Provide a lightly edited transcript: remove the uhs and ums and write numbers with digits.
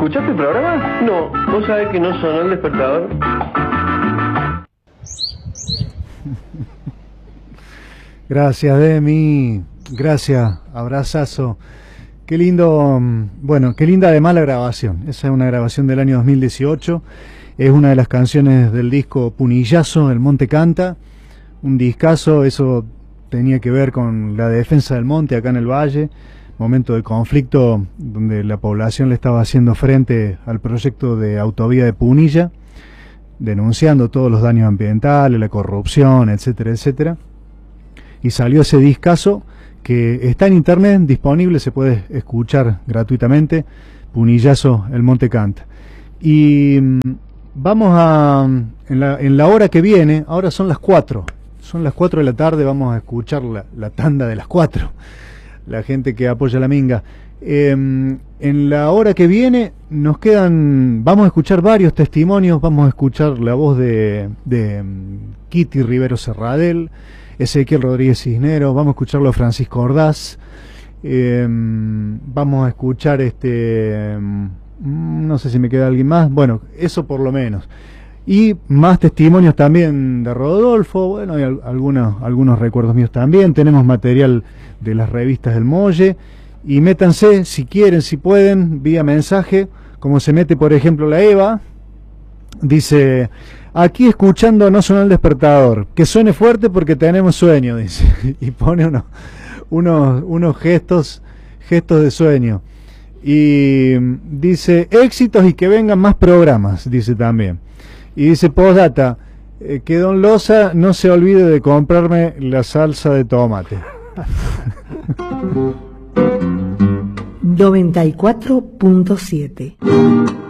¿Escuchaste el programa? No, ¿vos sabés que no sonó el despertador? Gracias, Demi. Gracias, abrazazo. Qué lindo, bueno, qué linda además la grabación. Esa es una grabación del año 2018. Es una de las canciones del disco Punillazo, El Monte Canta. Un discazo, eso tenía que ver con la defensa del monte acá en el valle. Momento de conflicto donde la población le estaba haciendo frente al proyecto de autovía de Punilla, denunciando todos los daños ambientales, la corrupción, etcétera, etcétera. Y salió ese discazo que está en internet, disponible, se puede escuchar gratuitamente, Punillazo, El Monte Canta. Y vamos a, en la hora que viene, ahora son las 4 de la tarde, vamos a escuchar la tanda de las 4, la gente que apoya la minga. En la hora que viene nos quedan, vamos a escuchar varios testimonios, vamos a escuchar la voz de Kitty Rivero Serradell, Ezequiel Rodríguez Cisneros, vamos a escucharlo a Francisco Ordaz, vamos a escuchar no sé si me queda alguien más, bueno, eso por lo menos. Y más testimonios también de Rodolfo, bueno, hay algunos recuerdos míos también, tenemos material de las revistas del Molle, y métanse, si quieren, si pueden, vía mensaje, como se mete por ejemplo la Eva, dice... Aquí escuchando No Sonó el Despertador, que suene fuerte porque tenemos sueño, dice, y pone unos gestos de sueño. Y dice, éxitos y que vengan más programas, dice también. Y dice, postdata, que Don Loza no se olvide de comprarme la salsa de tomate. 94.7